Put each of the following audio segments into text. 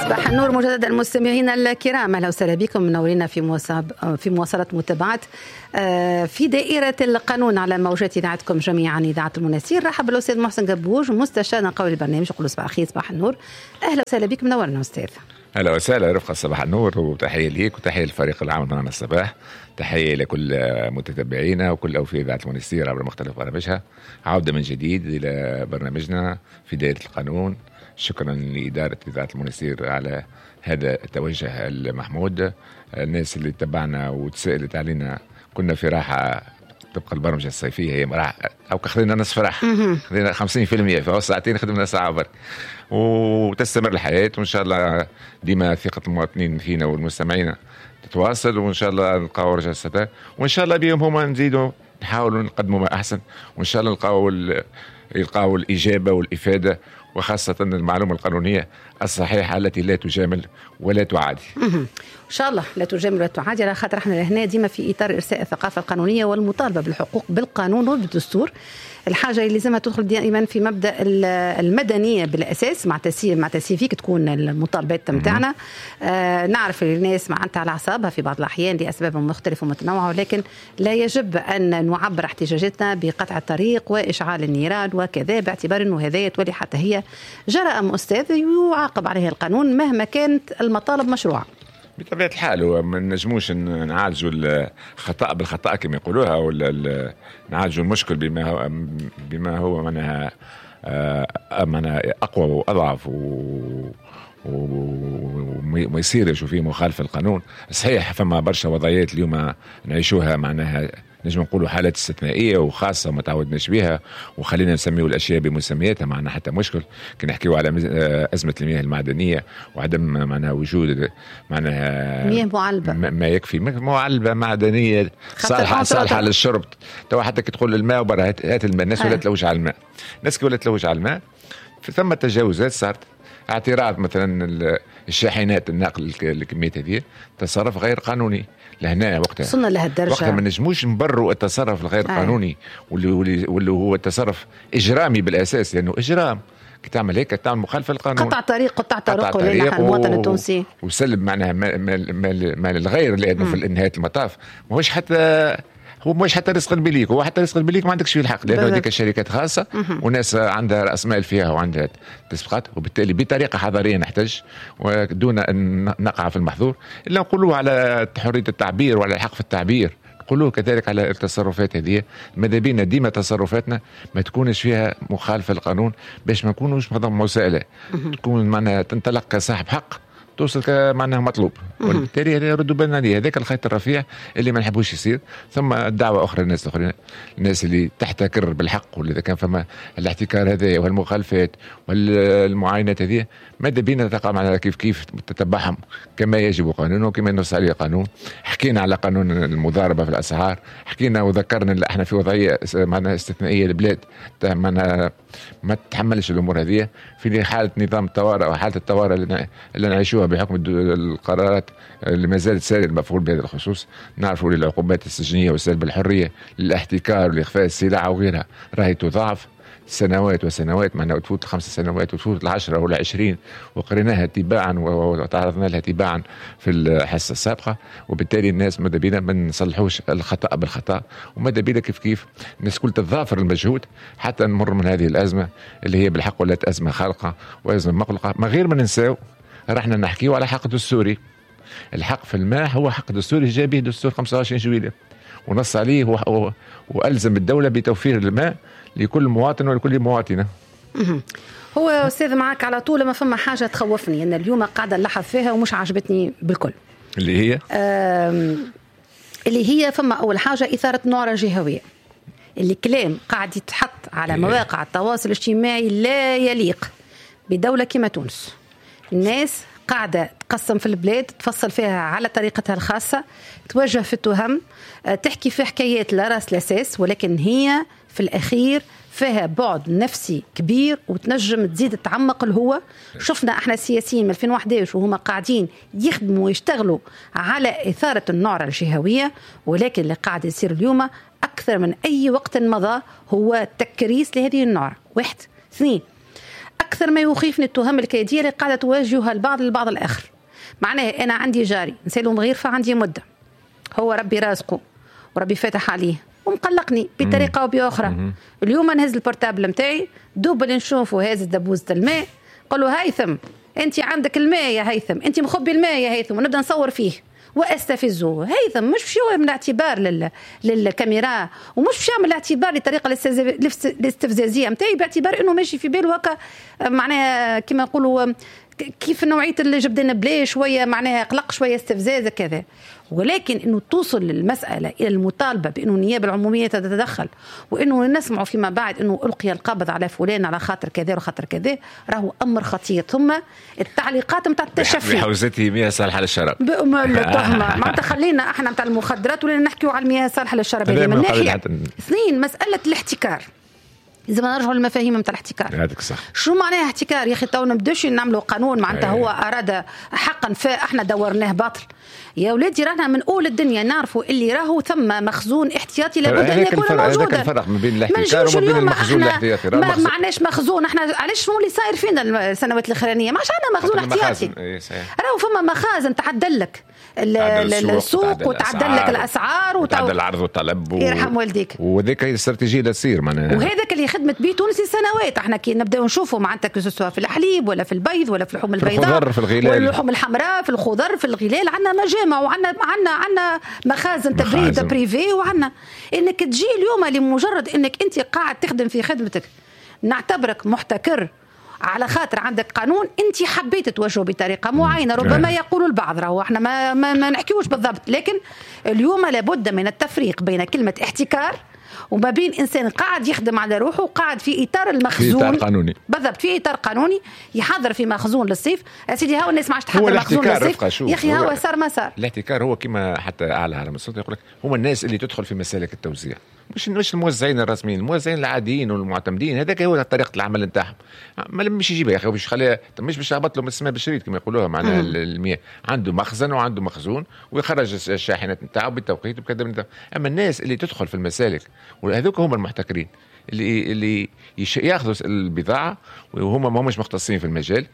صباح النور مجددا المستمعين الكرام، اهلا وسهلا بكم، منورين في مواصله متابعه في دائره القانون على موجات اذاعتكم جميعا اذاعه المناسير. رحب بالاستاذ محسن قبوج مستشار قول البرنامج. نقول صباح الخير، صباح النور، اهلا وسهلا بك، منورنا استاذ. اهلا وسهلا رفقه، صباح النور وتحيه ليك وتحيه للفريق العمل معنا الصباح، تحيه لكل متتبعينا وكل اوفياء اذاعه المناسير عبر مختلف برامجها. عوده من جديد الى برنامجنا في دائره القانون. شكرا لإدارة إذاعة المناسير على هذا التوجه المحمود. الناس اللي تبعنا وتسألت علينا كنا في راحة تبقى البرمجة الصيفية، هي راحة أو خذينا نصف راحة، خذينا 50% في ساعتين، خدمنا ساعة برك وتستمر الحياة. وإن شاء الله ديما ثقة المواطنين فينا والمستمعين تتواصل، وإن شاء الله نلقاو رجال وإن شاء الله بهم هما نزيدوا نحاولوا نقدموا ما أحسن، وإن شاء الله يلقاو الإجابة والإفادة، وخاصة المعلومة القانونية الصحيحة التي لا تجامل ولا تعادي. إن شاء الله لا تجامل ولا تعادي، على خاطر احنا هنا ديما في إطار إرساء الثقافة القانونية والمطالبة بالحقوق بالقانون وبالدستور. الحاجة اللي لازمها تدخل دائما في مبدأ المدنية بالأساس، مع تسييفيك تكون المطالبات متاعنا. نعرف الناس معناتها على أعصابها في بعض الأحيان لأسباب مختلفة ومتنوعة، ولكن لا يجب أن نعبر احتجاجاتنا بقطع الطريق وإشعال النيران وكذا، باعتبار أنه هذا تولي حتى هي جرائم أستاذ يعاقب عليها القانون مهما كانت المطالب مشروعة. بطبيعة الحال ما نجموش نعالجوا الخطأ بالخطأ كما يقولوها، ولا نعالجوا المشكل بما هو معناها أقوى وأضعف وما يصيرش فيه مخالفة القانون. صحيح فما برشا وضعيات اليوم نعيشوها معناها نجم نقولوا حالات استثنائية وخاصة ما تعودناش بها، وخلينا نسميوا الأشياء بمسمياتها، معنا حتى مشكل كي نحكيوا على أزمة المياه المعدنية وعدم معناها وجود معناها مياه معلبة، ما يكفي معلبة معدنية صالحة للشرب. تو حتى كي تقول الماء وبرا هات الماء، الناس ولا تلوج على الماء، الناس ولا تلوج على الماء. ثم تجاوزات صارت، اعتراض مثلا الشاحنات النقل الكميات هذه تصرف غير قانوني. لهنا وقتها وصلنا لهالدرجة، وقتها ما نجموش نبروا التصرف الغير قانوني واللي هو التصرف إجرامي بالأساس، لأنه يعني إجرام كي تعمل هيك تعمل مخالفة للقانون، قطع طريق ولنا المواطن التونسي وسلب معناها مال الغير، لأنه في نهاية المطاف ماهوش حتى هو مش حتى رزق بليك، هو حتى رزق بليك ما عندكش فيه الحق، لأنه هذيك الشركات خاصة وناس عندها رأس مال فيها وعندها تسبيقات، وبالتالي بطريقة حضارية نحتاج ودون أن نقع في المحظور. إلا نقولوا على حرية التعبير وعلى الحق في التعبير، نقولوا كذلك على التصرفات هذه. ماذا بينا ديما تصرفاتنا ما تكونش فيها مخالفة للقانون، باش ما نكونوش مسألة تكون معنا تنطلق كصاحب حق توصل معناها مطلوب، وبالتالي يردوا بالنا عليه. هذاك الخيط الرفيع اللي ما نحبوش يصير. ثم الدعوة أخرى الناس الآخرين، الناس اللي تحتكر بالحق، ولا إذا كان فما الاحتكار هذا والمخالفات والمعاينات هذه، ماذا بينا تقع معنا كيف تتبعهم كما يجب قانونه وكما ينص عليه قانون. حكينا على قانون المضاربة في الأسعار، حكينا وذكرنا ان احنا في وضعية معناها استثنائية. البلاد معناها ما تتحملش الأمور هذه في حالة نظام الطوارئ وحالة الطوارئ اللي نعيشوها بحكم القرارات اللي ما زالت سارية المفعول بهذا الخصوص. نعرفوا العقوبات السجنية وسلب الحرية للاحتكار ولإخفاء السلع وغيرها راهي تضاعف سنوات وسنوات، معنا تفوت 5 سنوات وتفوت 10 ولا 20، وقريناها تباعا وتعرضنا لها تباعا في الحصة السابقة. وبالتالي الناس ماذا بينا ما نصلحوش الخطأ بالخطأ، وماذا بينا كيف الناس كل تتضافر المجهود حتى نمر من هذه الأزمة اللي هي بالحق ولات أزمة خالقة وأزمة مقلقة. ما غير ما ننساو رحنا نحكيو على حق دستوري. الحق في الماء هو حق دستوري جاء به دستور 25 جويلية ونص عليه وألزم الدولة بتوفير الماء لكل مواطن ولكل مواطنة. هو أستاذ معك على طول ما فما حاجة تخوفني، أن اليوم قاعدة نلاحظ فيها ومش عجبتني بالكل، اللي هي فما أول حاجة إثارة نعرة جهوية. اللي كلام قاعد يتحط على مواقع التواصل الاجتماعي لا يليق بدولة كما تونس. الناس قاعدة تقسم في البلاد، تفصل فيها على طريقتها الخاصة، توجه في التهم، تحكي في حكايات لا راس لاساس، ولكن هي في الأخير فيها بعد نفسي كبير وتنجم تزيد تعمق الهوة. شفنا احنا السياسيين من 2011 وهم قاعدين يخدموا ويشتغلوا على إثارة النعرة الجهوية، ولكن اللي قاعد يصير اليوم أكثر من أي وقت مضى هو تكريس لهذه النعرة. 1 2 أكثر ما يخيفني التهم الكيدية اللي قاعدة تواجهها البعض الآخر. معناه أنا عندي جاري نسأله مغير فعندي مدة، هو ربي رازقه وربي فاتح عليه ومقلقني بطريقة أو بأخرى. اليوم نهز البورتابل متاعي دوبل نشوفه هاز دبوزة الماء، قل له هيثم أنت عندك الماء يا هيثم، أنت مخبي الماء يا هيثم، ونبدأ نصور فيه واستفزه. هيثم مش باش يعمل الاعتبار للكاميرا، ومش باش يعمل الاعتبار للطريقه الاستفزازيه نتاعي، باعتبار انه ماشي في باله هكا معناها كما نقولوا كيف نوعيه اللي جبدنا بلا شويه معناها قلق شويه استفزاز كذا. ولكن انه توصل المساله الى المطالبه بانه النيابه العموميه تتدخل، وانه نسمع فيما بعد انه القي القبض على فلان على خاطر كذا وخاطر كذا، راهو امر خطير. ثم التعليقات نتاع التشفي بحوزته مياه صالحه للشرب معناتها خلينا احنا نتاع المخدرات ولا نحكيو على المياه صالحه للشرب. هذه من ناحيه. اثنين، مساله الاحتكار، إذا ما نرجعوا للمفاهيم نتاع الاحتكار. هذاك صح. شو معناه احتكار يا أخي؟ تو نبداش نعملوا قانون معناتها هو أراد حقا فاحنا دورناه باطل. يا ولادي رانا من أول الدنيا نعرفوا اللي راهو ثم مخزون احتياطي لابد أن يكون موجودا. هذاك الفرق ما بين الاحتكار وما بين المخزون الاحتياطي. ما معناش مخزون، احنا علاش شنو اللي صاير فينا السنوات الأخرانية؟ ما عندنا مخزون احتياطي. راهو فما مخازن تعدل لك السوق وتعدل لك الأسعار وتعدل العرض والطلب يرحم والديك. وذيك هي الاستراتيجية اللي تصير معناها. وهذاك اللي خدمت به تونس سنوات. احنا كي نبداو نشوفوا معناتها كسوا في الحليب ولا في البيض ولا في اللحوم البيضاء في الغلال ولا اللحوم الحمراء في الخضر في الغلال، عندنا مجامع وعندنا مخازن تبريد بريفي، وعندنا انك تجي اليوم لمجرد انك انت قاعد تخدم في خدمتك نعتبرك محتكر على خاطر عندك قانون انت حبيت توجهه بطريقه معينه. ربما يقول البعض راهو احنا ما نحكيوش بالضبط، لكن اليوم لابد من التفريق بين كلمه احتكار وما بين انسان قاعد يخدم على روحه وقاعد في اطار المخزون، في اطار قانوني بالضبط، في اطار قانوني يحضر في مخزون للصيف. سيدي هاو الناس ما عادش تحضر مخزون للصيف يا اخي. هو صار ما صار. الاحتكار هو كما حتى اعلى على السلطه يقول لك هم الناس اللي تدخل في مسالك التوزيع، مش الموزعين الرسميين، الموزعين العاديين والمعتمدين. هذاك هو طريقه العمل نتاعهم. ما مش يجيبها يا اخي باش خليها، مش باش يهبط له من السماء بالشريط كما يقولوها معناها المياه. عنده مخزن وعنده مخزون ويخرج الشاحنات نتاعو بالتوقيت وبكذا. اما الناس اللي تدخل في المسالك وهذوك هم المحتكرين اللي ياخذوا البضاعه وهم ما همش مختصين في المجال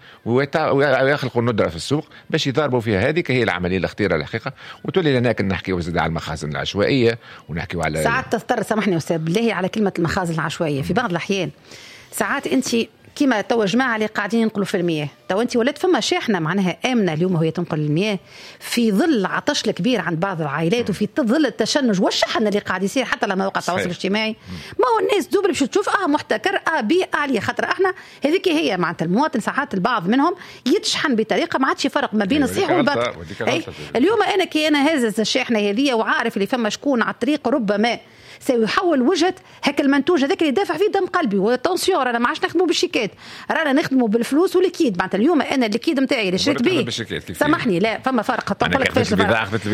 ويخلقوا الندره في السوق باش يضاربوا فيها. هذه هي العمليه الخطيره الحقيقه. وتولي لنا نحكيوا زاد على المخازن العشوائيه ونحكيوا على ساعات تضطر، سامحني استاذ بالله، على كلمه المخازن العشوائيه. في بعض الاحيان ساعات انت كما تو جماعه اللي قاعدين ينقلوا في المياه، تو انت ولات فما شاحنه معناها امنه اليوم وهي تنقل المياه في ظل العطش الكبير عند بعض العائلات وفي ظل التشنج والشحن اللي قاعد يصير حتى على مواقع التواصل الاجتماعي. ما هو الناس دوبل باش تشوف محتكر بي عليه خاطر احنا هذيك هي معناتها المواطن. ساعات البعض منهم يتشحن بطريقه ما عادش يفرق ما بين الصحيح والباطل. اليوم انا كي انا هازز الشاحنه هذه وعارف اللي فما شكون على الطريق ربما سيحول وجهه هك المنتوج هذاك اللي دافع فيه دم قلبي. وتونسيون رانا ما عادش نخدموا بالشيكات، رانا نخدموا بالفلوس والكيد. معناتها اليوم انا الكيد نتاعي اللي شريت به سامحني لا فما فرق. تقول لك فاش خذيت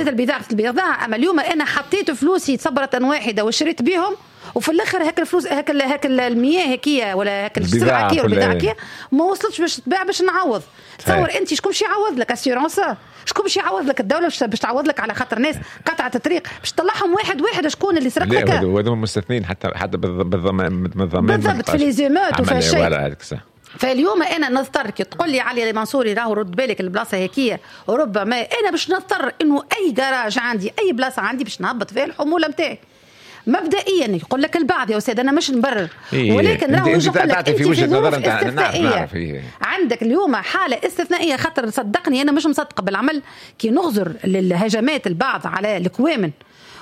البضاعه اما اليوم انا حطيت فلوسي صبره واحده وشريت بهم وفي الاخر هاك الفلوس هاك المياه هكيه ولا هاك السلعه كي ولا البضاعه ما وصلتش باش تباع باش نعوض. تصور انت شكون باش يعوض لك؟ اسيورونس شكون باش يعوض لك؟ الدوله باش تعوض لك على خاطر ناس قطعت الطريق باش تطلعهم واحد شكون اللي سرق لك؟ هذو مستثنين حتى بالضمان بالضبط في لي زيموت وفي الشيء. صح. فاليوم انا نضطر كي تقول لي علي المنصوري راهو رد بالك البلاصه هيكيه ربما انا باش نضطر انه اي جراج عندي اي بلاصه عندي باش نهبط فيها الحموله نتاعي مبدئيا. يقول لك البعض يا استاذ انا مش نبرر ولكن راهو يقول لك في وجهه نظر نعرف عندك اليوم حاله استثنائيه خاطر صدقني انا مش مصدقه بالعمل كي نغزر للهجمات البعض على الكوامن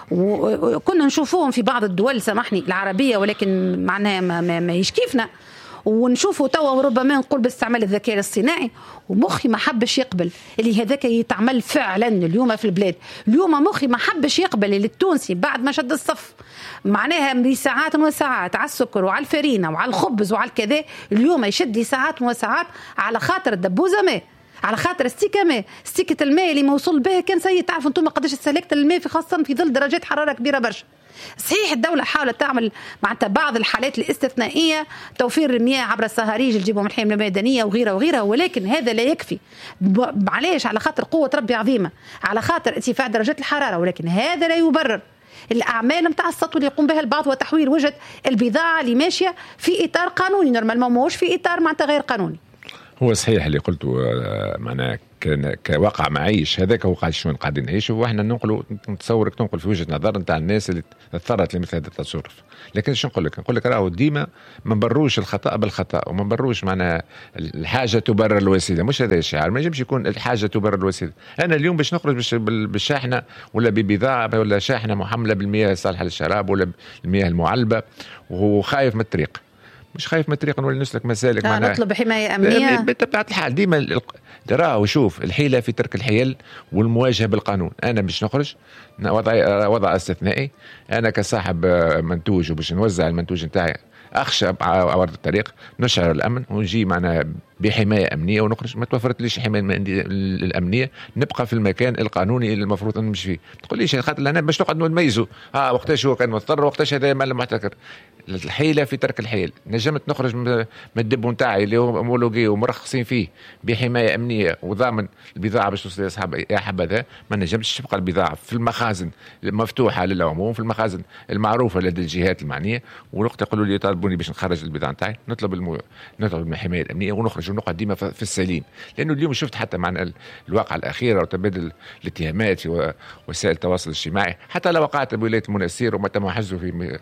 وكنا نشوفوهم في بعض الدول سامحني العربيه ولكن معناها ما يشكيفنا ونشوفه توا ربما نقول باستعمال الذكاء الاصطناعي ومخي ما حبش يقبل اللي هذاك يتعمل فعلا اليوم في البلاد. اليوم مخي ما حبش يقبل اللي التونسي بعد ما شد الصف معناها من ساعات وساعات على السكر وعلى الفرينه وعلى الخبز وعلى الكذا اليوم يشد لي ساعات وساعات على خاطر الدبوزه ماء على خاطر استيكة الماء اللي موصول به كان سيء. تعرفوا انتم قداش استهلكت الماء في خاصة في ظل درجات حرارة كبيرة برشا. صحيح الدولة حاولت تعمل معناتها بعض الحالات الاستثنائية توفير المياه عبر الصهاريج اللي تجيبهم الحملة الميدانية وغيرها ولكن هذا لا يكفي. معليش على خاطر قوة ربي عظيمة على خاطر ارتفاع درجات الحرارة ولكن هذا لا يبرر الأعمال نتاع السطو اللي يقوم بها البعض وتحويل وجهة البضاعة اللي ماشية في إطار قانوني، نورمالمون ماهوش في إطار معناتها غير قانوني. هو صحيح اللي قلته، معناه كواقع معيش هذاك هو شنو قاعدين نعيشه، واحنا ننقلوا، نتصورك تنقل في وجهه نظر نتاع الناس اللي اضطرت لمثل هذا التصرف. لكن شنو نقول لك راهو ديما ما نبروش الخطا بالخطا، وما نبروش معناها الحاجه تبرر الوسيله، مش هذا الشعار، ما يجبش يكون الحاجه تبرر الوسيله. انا اليوم باش نخرج بالشاحنه ولا ببضاعه ولا شاحنه محمله بالمياه الصالحه للشراب ولا المياه المعلبه وخايف من الطريق، مش خايف من الطريق نولي نسلك مسالك نطلب حمايه امنيه بطبيعه الحال. ديما راهو شوف الحيله في ترك الحيل والمواجهه بالقانون. انا باش نخرج وضع استثنائي، انا كصاحب منتوج وباش نوزع المنتوج نتاعي اخشى عوارض الطريق، نشعر الامن ونجي معنا بحمايه امنيه ونخرج. ما توفرت ليش حمايه الامنيه، نبقى في المكان القانوني اللي المفروض نمشي فيه. تقول ليش خاطر انا باش نقعد نميزوا وقتاش هو كان مضطر وقتاش هذا مال محتكر. الحيله في ترك الحيل. نجمت نخرج من الدب نتاعي اللي هو مولوجي ومرخصين فيه بحمايه امنيه وضامن البضاعه باش توصل لاصحاب يا حبذا. ما نجمش تبقى البضاعه في المخازن المفتوحه للعموم، في المخازن المعروفه لدى الجهات المعنيه، ووقت يقولوا لي طالبوني باش نخرج البضاعه نتاعي نطلب الحمايه الامنيه ونخرج ونقعد ديما في السليم. لانه اليوم شفت حتى مع الواقعه الاخيره وتبادل الاتهامات في وسائل التواصل الاجتماعي، حتى لو وقعت بولايه منستير وما تم حجزه في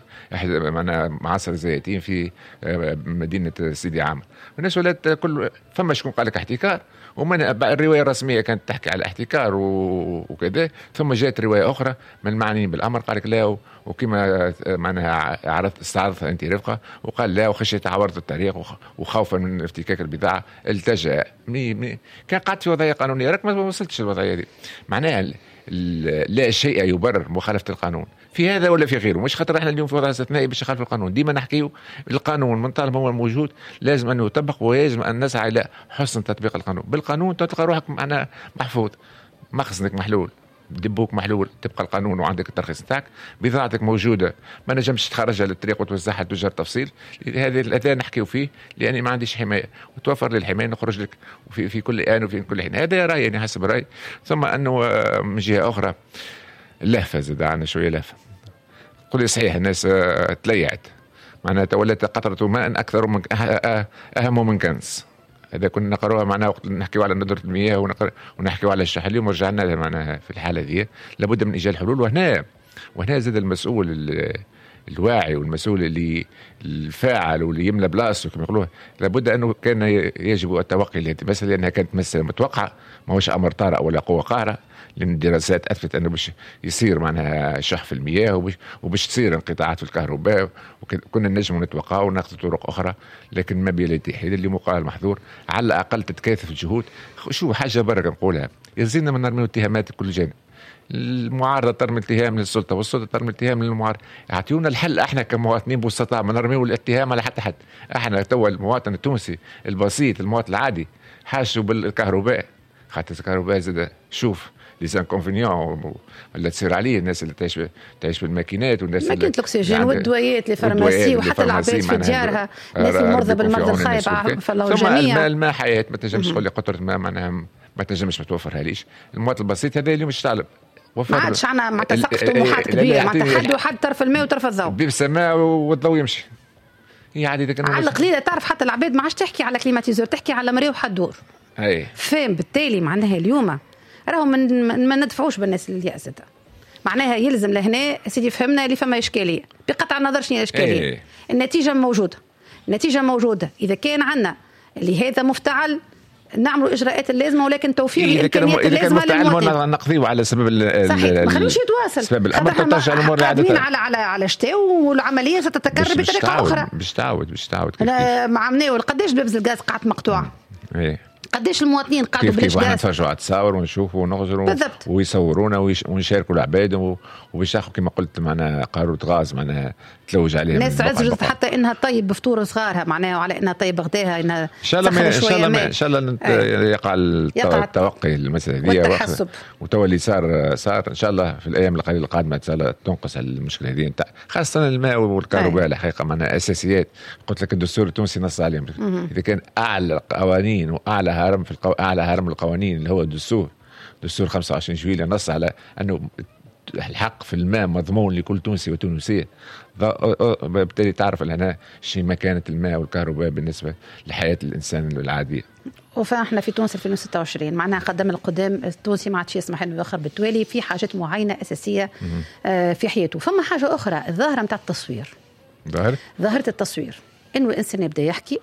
معصر الزيتين في مدينه سيدي عامر، الناس ولات كل فما شكون قال لك احتكار، ومن الروايه الرسميه كانت تحكي على احتكار وكذا، ثم جاءت روايه اخرى من المعنيين بالامر قال لك لا، وكما معناها استعرضتها انت رفقه وقال لا، وخشيه عورض الطريق وخوفا من افتكاك البضاعه التجا. كان قاعد في وضعيه قانونيه، راك ما وصلتش الوضعيه دي. معناها لا شيء يبرر مخالفه القانون في هذا ولا في غيره. مش خاطر احنا اليوم في وضع استثنائي باش نخالف القانون، ديما نحكيو القانون من طالما هو موجود لازم انه يطبق، ويجب ان نسعى الى حسن تطبيق القانون. بالقانون تلقى روحك معنا محفوظ، مخزنك محلول، دبوك محلول، تبقى القانون وعندك الترخيص نتاعك، بضاعتك موجوده، ما نجمش تخرجها للطريق وتوزعها لتجار تفصيل. هذا نحكيو فيه لاني ما عنديش حمايه، وتوفر لي الحمايه نخرج لك في كل ان وفي كل حين. هذا رايي يعني حسب رايي. ثم انه من جهه اخرى اللهفه زاد عنا شويه لهفه. قل لي صحيح الناس تليعت، معناها تولت قطرة ماء أكثر من أهم من كنز. هذا كنا نقروها معناها وقت نحكيو على ندرة المياه ونحكيو على الشح. اليوم رجعنا لها معناها في الحالة ذي لابد من إيجاد حلول. وهنا زاد المسؤول الواعي والمسؤول اللي الفاعل واللي يملى بلاصته كما يقولوها، لابد أنه كان يجب التوقي لهذه المسألة، لأنها كانت مسألة متوقعة، ما هوش أمر طارئ ولا قوة قاهرة. لأن الدراسات أثبت أنه باش يصير معناها شح في المياه وباش تصير انقطاعات في الكهرباء، وكنا نجم نتوقع وناخذ طرق أخرى، لكن ما بيلاتي حيل اللي مقال محظور. على الأقل تتكاثف الجهود. شو حاجة بركة نقولها، يزيدنا من نرمي اتهامات كل جانب. المعارضة ترمي اتهام للسلطة والسلطة ترمي اتهام للمعارضة. يعطيونا الحل احنا كمواطنين بسطاء، ما نرميو الاتهام على حتى حد. احنا توا المواطن التونسي البسيط المواطن العادي حاسه بالكهرباء، خاطر الكهرباء زاد شوف ليس انكونفينيون ولا تصير عليه الناس اللي تعيش بالماكينات والناس ماكينة الاكسجين والدويات الفارماسي وحتى العباد في ديارها، الناس المرضى بالمرض الخايب فالله الجميع. الماء حياة، ما تنجمش تقول لي قطرة ماء معناها ما تنجمش ما توفرها ليش. المواطن البسيط هذا اليوم مش طالب، ما عادش عنا معناتها سقف طموحات كبيره، معناتها حد وحد طرف الماء وطرف الضوء، بيب السماء والضوء يمشي. هي عادي على القليله. تعرف حتى العباد ما عادش تحكي على كليماتيزور، تحكي على مروحه الدور. فاهم؟ بالتالي معناها اليوم راهو ما ندفعوش بالناس اليأس. معناها يلزم لهنا سيدي فهمنا اللي فما إشكالية بقطع النظر شنو الإشكالية. النتيجة موجودة. إذا كان عندنا اللي هذا مفتعل نعملوا إجراءات اللازمة، ولكن توفير الإمكانيات اللازمة للمواطن. نقضيو على سبب ما خلوش يتواصل سبب الأمر، ترجع الأمور قادمين على شتاء، والعملية ستتكرر بطريقة أخرى. باش تعود ما عملناه. قداش بيبز الغاز قاعد مقطوعة، قديش المواطنين قاعدوا بلاش غاز. نتفرجوا على التصاور ونشوفوا ونغزروا ويصورونا ونشاركوا العباد وباش ياخذوا كما قلت معنا قارورة غاز معناها تلوج عليها. الناس عزجت حتى انها طيب بفطور صغارها معناها، وعلى انها طيب غداها انها ان شاء الله يقع التوقي المسألة دي وتوا اللي صار ان شاء الله في الايام القليله القادمه تنقص المشكله هذه خاصه الماء والكهرباء. الحقيقه معناها اساسيات. قلت لك الدستور التونسي نص عليهم. اذا كان اعلى قوانين واعلى هرم اعلى هرم القوانين اللي هو دستور 25 جويلية نص على انه الحق في الماء مضمون لكل تونسي وتونسية. بالتالي تعرف لنا شيء مكانة الماء والكهرباء بالنسبة لحياة الإنسان العادية. وفاحنا في تونس 2026 معناها قدم القدام التونسي ما عادش يسمح انه ياخر بالتوالي في حاجات معينه اساسيه في حياته. فما حاجه اخرى الظاهره نتاع التصوير، ظاهره التصوير انه الانسان يبدا يحكي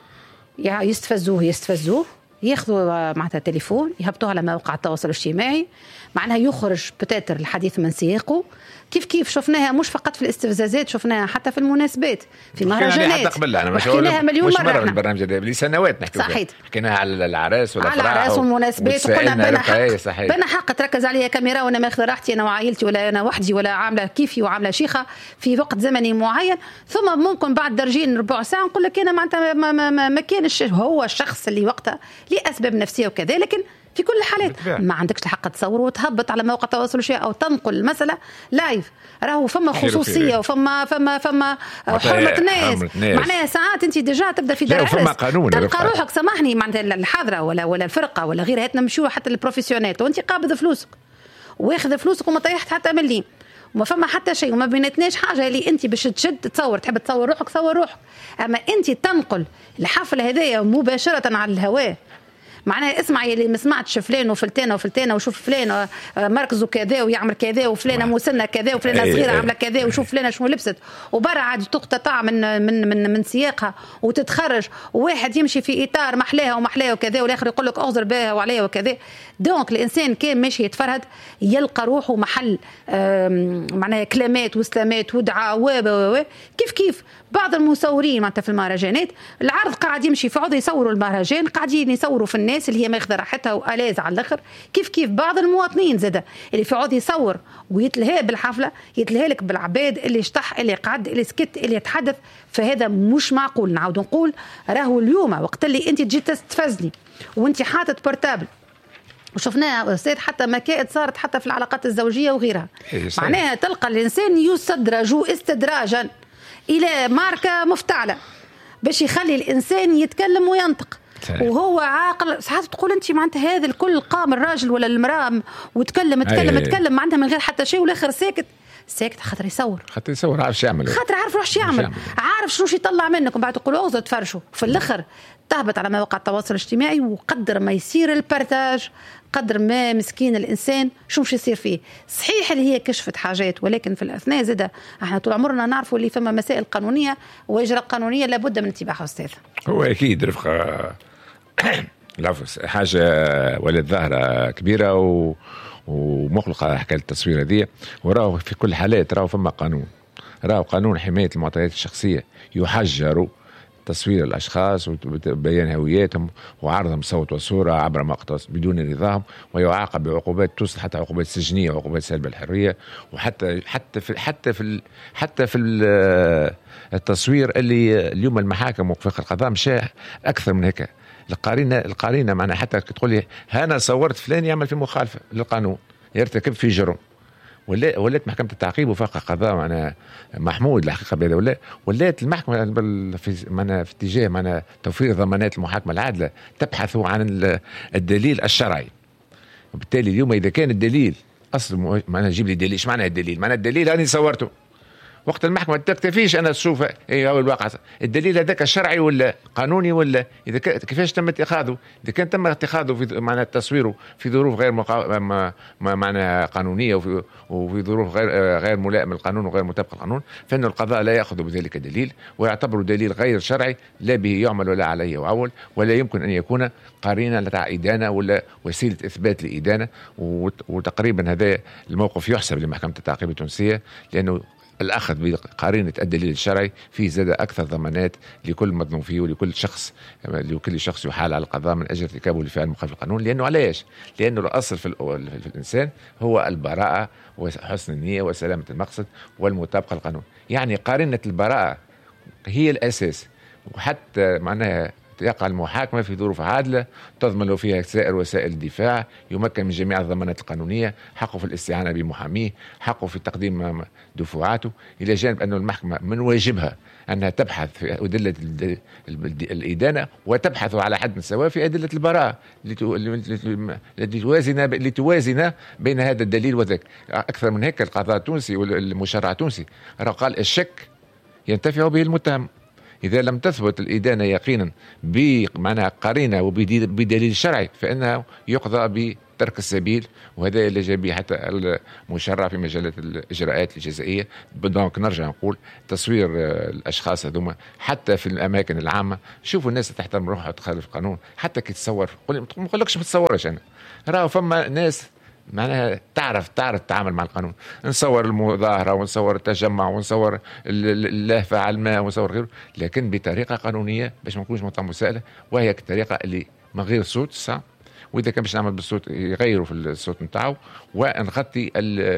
يستفزوه ياخذوا معناتها تليفون يهبطوه على مواقع التواصل الاجتماعي، معناها يخرج بتاتر الحديث من سياقه. كيف شفناها مش فقط في الاستفزازات، شفناها حتى في المناسبات، في مهرجانات. حتى قبل انا حكيناها مليون مره في البرنامج هذا لسنوات نحكي فيها، حكيناها على العراس على العراس والمناسبات، وقلنا بنا حق تركز عليها كاميرا وانا ماخذ راحتي انا وعائلتي ولا انا وحدي ولا عامله كيفي وعامله شيخه في وقت زمني معين، ثم ممكن بعد درجين ربع ساعه نقول لك انا معناتها ما كانش هو الشخص اللي وقتها لاسباب نفسيه وكذا. لكن في كل الحالات ما عندكش الحق تصور وتهبط على موقع التواصل الاجتماعي او تنقل المساله لايف. راهو فما خصوصيه وفما حرمه الناس. معناها ساعات انت ديجا تبدا في دار تلقى روحك سامحني معناتها الحاضره ولا الفرقه ولا غيرها نمشيو حتى البروفيسيونيل وانت قابض فلوسك واخذ فلوسك وما طيحت حتى مليم وما فما حتى شيء وما بيناتناش حاجه اللي انت باش تشد تصور تحب تصور روحك صور روحك. اما انت تنقل الحفل هذايا مباشره على الهواء، معناها اسمعي اللي ما سمعتش فلان وفلتانه وشوف فلان مركزه كذا ويعمل كذا وفلانه مسنه كذا وفلانه صغيره عامله كذا وشوف فلانه شنو لبست وبرا عاد تقتطع من سياقها وتتخرج وواحد يمشي في اطار محلاها وكذا والاخر يقول لك اغزر بها وعليها وكذا. دونك الانسان كان ماشي يتفرهد يلقى روحه محل معناها كلمات وسلامات ودعاء كيف بعض المصورين معناتها في المهرجانات العرض قاعد يمشي في عوض يصوروا المهرجان قاعدين يصوروا في الناس اللي هي ماخذه راحتها والاز على الاخر. كيف بعض المواطنين زاده اللي في عوض يصور ويتلهى بالحفله يتلهى لك بالعباد اللي اشطح اللي قعد اللي سكت اللي يتحدث. فهذا مش معقول. نعاود نقول راهو اليوم وقت اللي انت تجي تستفزني وانت حاطط بورتابل وشفناها أستاذ حتى مكائد صارت حتى في العلاقات الزوجيه وغيرها. معناها تلقى الانسان يستدرج استدراجا الى ماركه مفتعله باش يخلي الانسان يتكلم وينطق وهو عاقل. ساعات تقول انت معناتها هذا الكل قام الراجل ولا المراه وتكلم معناتها من غير حتى شيء والاخر ساكت خاطر يصور عارف شو يعمل خاطر عارف روح شو يعمل عارف شنو يطلع منك ومن بعد تقول اوزر تفرشوا في الاخر تهبط على مواقع التواصل الاجتماعي. وقدر ما يصير البارتاج قدر ما مسكين الانسان شو مش يصير فيه. صحيح اللي هي كشفت حاجات ولكن في الاثناء زاده احنا طول عمرنا نعرفوا اللي فما مسائل قانونيه واجراء قانونيه لابد من اتباعها استاذ. هو اكيد رفقه لافس حاجه ولد ظاهره كبيره ومخلقه حكايه التصوير هذه. وراه في كل حالات راه فما قانون حمايه المعطيات الشخصيه يحجر تصوير الأشخاص وبيان هوياتهم وعرضهم صوت وصورة عبر مقطع بدون رضاهم ويعاقب بعقوبات توصل حتى عقوبات سجنية وعقوبات سلب الحرية. وحتى في التصوير اللي اليوم المحاكم وفق القضاء مشى أكثر من هيك. القرينة معناها حتى تقول لي أنا صورت فلان يعمل في مخالفة للقانون يرتكب في جرم ولات محكمة التعقيب وفق قضاء معنا محمود الحقيقة بهذا ولات المحكمة في اتجاه توفير ضمانات المحاكمة العادلة تبحث عن الدليل الشرعي. وبالتالي اليوم إذا كان الدليل أصل جيب لي دليل. إيش معنى الدليل؟ معنى الدليل أنا صورته وقت المحكمة تكتفيش أنا تشوف هو الواقع الدليل هذاك شرعي ولا قانوني ولا إذا كيفاش تم اتخاذه. إذا كان تم اتخاذه في معنى تصويره في ظروف غير معنى قانونية وفي ظروف غير ملائمة للقانون وغير مطابقة للقانون فإن القضاء لا يأخذ بذلك الدليل ويعتبر دليل غير شرعي لا به يعمل ولا عليه يعول ولا يمكن أن يكون قرينة لتاع إدانة ولا وسيلة إثبات لإدانة. وتقريبا هذا الموقف يحسب لمحكمة التعقيب التونسية لأنه الأخذ بقرينة الدليل الشرعي فيه زاد أكثر ضمانات لكل مظلوم فيه ولكل شخص يحال على القضاء من أجل ارتكابه لفعل مخالف القانون. لأنه علاش؟ لأنه الأصل في الإنسان هو البراءة وحسن النية وسلامة المقصد والمطابقة للقانون. يعني قرينة البراءة هي الأساس. وحتى معناها يقع المحاكمة في ظروف عادلة تضمن له فيها سائر وسائل الدفاع، يمكن من جميع الضمانات القانونية، حقه في الاستعانة بمحاميه، حقه في تقديم دفوعاته، إلى جانب أن المحكمة من واجبها أنها تبحث في أدلة الإدانة وتبحث على حد سواء في أدلة البراءة التي توازن بين هذا الدليل وذاك. أكثر من هيك القضاء التونسي والمشرع التونسي قال الشك ينتفع به المتهم. إذا لم تثبت الإدانة يقينا بمعنى قرينة وبدليل شرعي فإنه يقضى بترك السبيل، وهذا اللي جاء به حتى المشرع في مجلة الإجراءات الجزائية. دونك نرجع نقول تصوير الأشخاص هذوما حتى في الأماكن العامة، شوفوا الناس تحترم روحها وتخالف القانون. حتى كي تصور ما نقولكش ما تصورش، أنا راهو فما ناس معناها تعرف تتعامل مع القانون. نصور المظاهرة ونصور التجمع ونصور اللهفة على الماء ونصور غيره، لكن بطريقة قانونية باش ما نكونش مسائلة، وهي الطريقة اللي من غير صوت صح. وإذا كان باش نعمل بالصوت يغيروا في الصوت نتاعو، ونغطي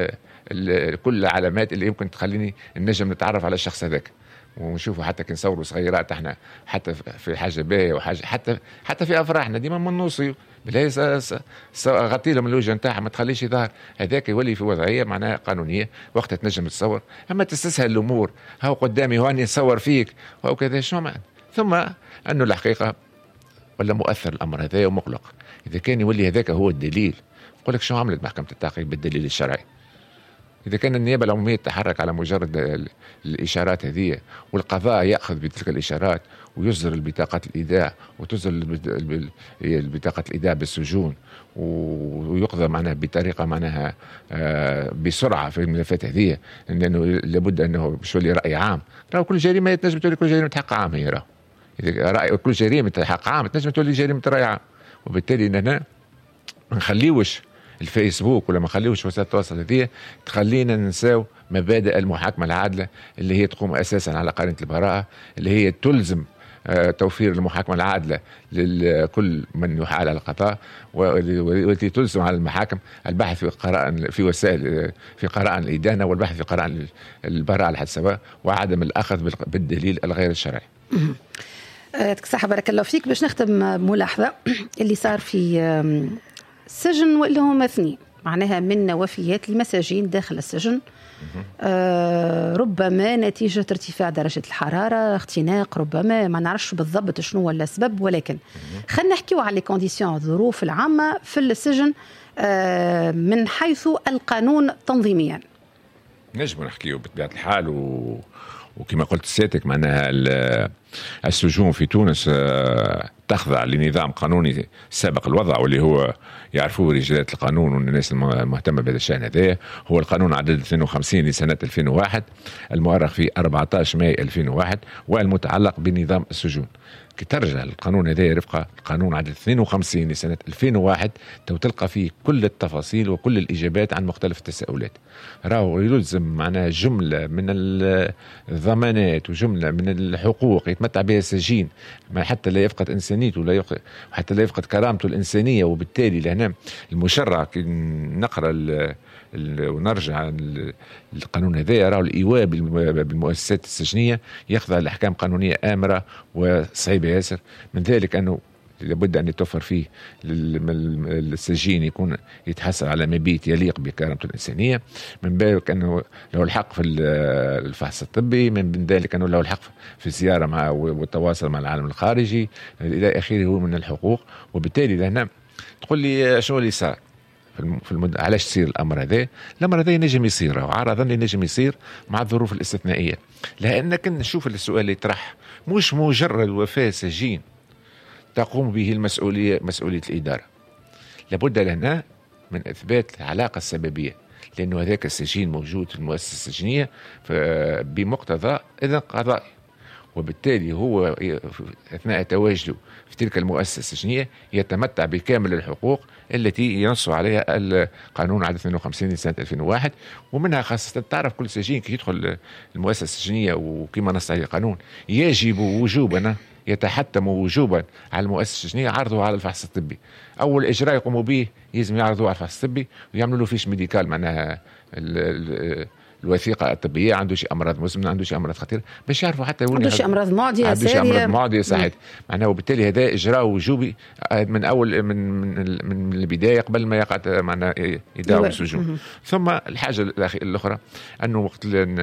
كل العلامات اللي يمكن تخليني النجم نتعرف على الشخص هذاك. ونشوفوا حتى كي نصوروا صغيرات احنا حتى في حاجه باهيه وحاجه حتى في افراحنا ديما من نوصي بالله غطي لهم الوجه نتاعها ما تخليش يظهر، هذاك يولي في وضعيه معناها قانونيه وقتها تنجم تصور. اما تستسهل الامور، هاو قدامي واني نصور فيك وهو كذا شنو معنى. ثم انه الحقيقه ولا مؤثر الامر هذا ومقلق. اذا كان يولي هذاك هو الدليل، نقول لك شو عملت محكمه التعقيب بالدليل الشرعي؟ إذا كان النيابة العمومية تتحرك على مجرد الإشارات هذه، والقضاء يأخذ بتلك الإشارات ويصدر البطاقات الإيداع وتصدر البطاقة الإيداع بالسجون ويقضى معناها بطريقة معناها بسرعة في الملفات هذه، لأنه لابد أنه باش يولي رأي عام. راهو كل جريمة تنجم تولي كل جريمة حق عام، هي راهو إذا رأي كل جريمة حق عام تنجم تولي جريمة رأي عام. وبالتالي هنا ما نخليوش الفيسبوك ولا ما خليوش وسائل التواصل هذه تخلينا ننساو مبادئ المحاكمة العادلة اللي هي تقوم أساسا على قرينة البراءة، اللي هي تلزم توفير المحاكمة العادلة لكل من يحال على القضاء، والتي تلزم على المحاكم البحث في وسائل في قرائن الإدانة والبحث في قرائن البراءة على حد سواء، وعدم الأخذ بالدليل الغير الشرعي. صح، بارك الله فيك. باش نختم ملاحظة اللي صار في السجن واللي هما اثنين، معناها من وفيات المساجين داخل السجن، ربما نتيجة ارتفاع درجة الحرارة، اختناق، ربما ما نعرفش بالضبط شنو ولا السبب، ولكن خلينا نحكيو على الكونديسيون الظروف العامة في السجن من حيث القانون تنظيميا. نجم نحكيو بطبيعة الحال وكما قلت سيادتك معناها السجون في تونس تخضع لنظام قانوني سابق الوضع، واللي هو يعرفوه رجال القانون والناس المهتمة بهذا الشأن هذا، هو القانون عدد 52 لسنة 2001 المؤرخ في 14 ماي 2001 والمتعلق بنظام السجون. كي ترجع القانون هذا رفقة القانون عدد 52 لسنة 2001 تلقى فيه كل التفاصيل وكل الإجابات عن مختلف التساؤلات. راهو يلزم معناها جملة من الضمانات وجملة من الحقوق يتمتع بها السجين حتى لا يفقد إنسانيته حتى لا يفقد كرامته الإنسانية. وبالتالي لهنا المشرع كي نقرأ ونرجع القانون هذا راهو الإيواء بالمؤسسات السجنية يخضع لأحكام قانونية آمرة وصعيبة ياسر. من ذلك أنه لابد أن يتوفر فيه السجين يكون يتحصل على مبيت يليق بكرامته الإنسانية، من ذلك أنه له الحق في الفحص الطبي، من ذلك أنه له الحق في الزيارة مع والتواصل مع العالم الخارجي إلى آخره من الحقوق. وبالتالي لهنا تقول لي شنو اللي صار في علاش يصير الامر هذا؟ الامر هذا ينجم يصير وعرضا ينجم يصير مع الظروف الاستثنائيه، لانك نشوف السؤال اللي يطرح مش مجرد وفاه سجين تقوم به مسؤوليه الاداره، لابد لنا من اثبات العلاقه السببيه، لانه هذاك السجين موجود في المؤسسه السجنيه بمقتضى اذن قضائي، وبالتالي هو اثناء تواجده في تلك المؤسسة السجنية يتمتع بكامل الحقوق التي ينص عليها القانون عدد 52 لسنة 2001. ومنها خاصة تعرف كل سجين كي يدخل المؤسسة السجنية وكما نص عليه القانون يجب وجوبا يتحتم وجوبا على المؤسسة السجنية عرضه على الفحص الطبي. أول إجراء يقوموا به يلزم يعرضوه على الفحص الطبي ويعملوا له فيش ميديكال، معناها الوثيقه الطبيه، عنده شي امراض مزمنه، عنده شي امراض خطيره، باش يعرفوا حتى وين عنده شي امراض معديه عنده شي ساريه، امراض معديه صحيح. معناها وبالتالي هذا اجراء وجوبي من اول من البدايه قبل ما يقع معناها يداوم السجون. ثم الحاجه الاخرى انه وقت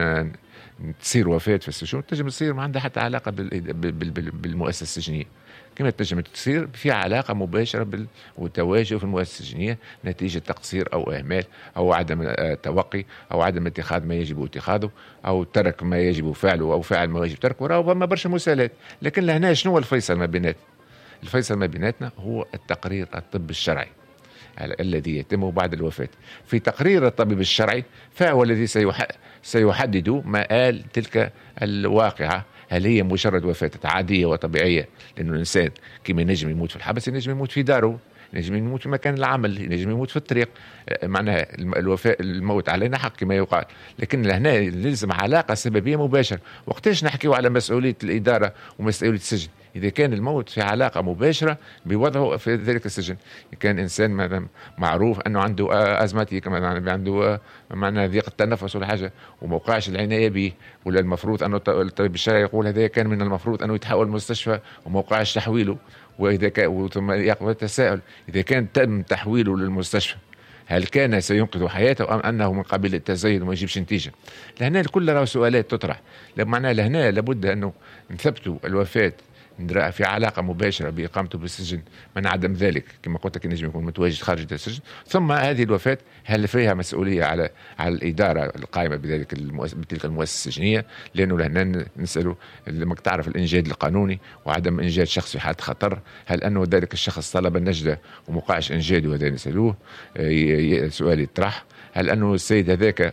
تصير وفاه في السجون تنجم تصير ما عندها حتى علاقه بالمؤسسه السجنيه، كما تنجم تصير في علاقه مباشره بالتواجد في المؤسسه السجنيه نتيجه تقصير او اهمال او عدم توقي او عدم اتخاذ ما يجب اتخاذه او ترك ما يجب فعله او فعل ما يجب تركه، ربما برشا مسالات. لكن لهنا شنو الفيصل ما بيناتنا؟ الفيصل ما بيناتنا هو التقرير الطبي الشرعي الذي يتم بعد الوفاة. في تقرير الطبيب الشرعي فهو الذي سيحدد مآل تلك الواقعة، هل هي مجرد وفاة عادية وطبيعية، لأنه الإنسان كما ينجم يموت في الحبس ينجم يموت في داره، ينجم يموت في مكان العمل، ينجم يموت في الطريق، معناها الوفاة الموت علينا حق كما يقال. لكن لهنا يلزم علاقة سببية مباشرة. وقتاش نحكيو على مسؤولية الإدارة ومسؤولية السجن؟ إذا كان الموت في علاقة مباشرة بوضعه في ذلك السجن، كان إنسان معروف أنه عنده أزماتيك، عنده معنى ضيق التنفس ولا حاجة وموقعش العناية به، ولا المفروض أنه الطبيب الشرعي يقول هذا كان من المفروض أنه يتحول المستشفى وموقعش تحويله. وإذا كان ثم يقبل التساؤل، إذا كان تم تحويله للمستشفى هل كان سينقذ حياته أم أنه من قبيل التزايد وما يجيبش نتيجة؟ لهنا الكل راه سؤالات تطرح. معناها لهنا لابد أنه نثبتوا الوفاة في علاقة مباشرة بإقامته بالسجن، من عدم ذلك كما قلت لك نجم يكون متواجد خارج السجن. ثم هذه الوفاة هل فيها مسؤولية على الإدارة القائمة بتلك المؤسسة السجنية؟ لأنه لهنا نسأله لما تعرف الإنجاد القانوني وعدم إنجاد شخص في حالة خطر، هل أنه ذلك الشخص طلب النجدة وموقعش إنجاده؟ وهذا نسألوه سؤال يطرح. هل أنه السيد هذاك